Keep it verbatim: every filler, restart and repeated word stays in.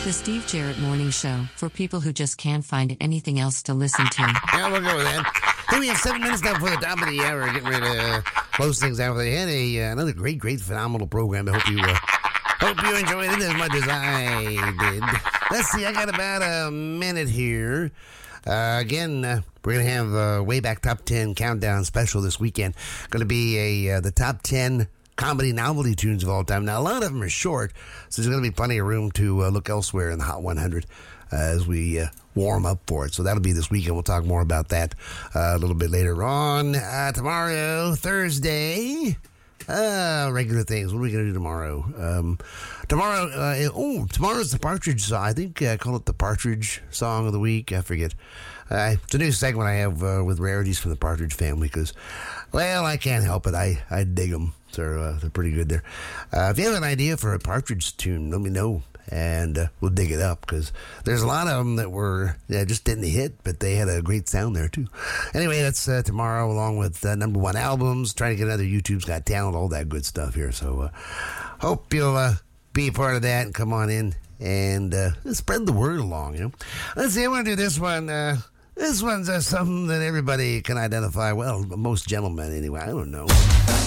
The Steve Jarrett Morning Show, for people who just can't find anything else to listen to. Yeah, we'll go with that. Hey, we have seven minutes now before the top of the hour. Getting ready to close things out. They had a, uh, another great, great, phenomenal program. I hope you, uh, hope you enjoyed it as much as I did. Let's see, I got about a minute here. Uh, again, uh, we're going to have a uh, way back top ten countdown special this weekend. Going to be a uh, the top ten comedy novelty tunes of all time. Now, a lot of them are short, so there's going to be plenty of room to uh, look elsewhere in the Hot one hundred uh, as we uh, warm up for it. So that'll be this weekend. We'll talk more about that uh, a little bit later on. Uh, tomorrow, Thursday, uh, regular things. What are we going to do tomorrow? Um, tomorrow, uh, oh, tomorrow's the Partridge song. I think I call it the Partridge Song of the Week. I forget. Uh, it's a new segment I have uh, with rarities from the Partridge Family because, well, I can't help it. I, I dig them. They're, uh, they're pretty good there. Uh, if you have an idea for a Partridge tune, let me know, and uh, we'll dig it up because there's a lot of them that were yeah, just didn't hit, but they had a great sound there, too. Anyway, that's uh, tomorrow along with uh, number one albums, trying to get another YouTube's Got Talent, all that good stuff here. So uh, hope you'll uh, be a part of that and come on in and uh, spread the word along. You know, let's see, I want to do this one. Uh, This one's uh, something that everybody can identify. Well, most gentlemen, anyway. I don't know.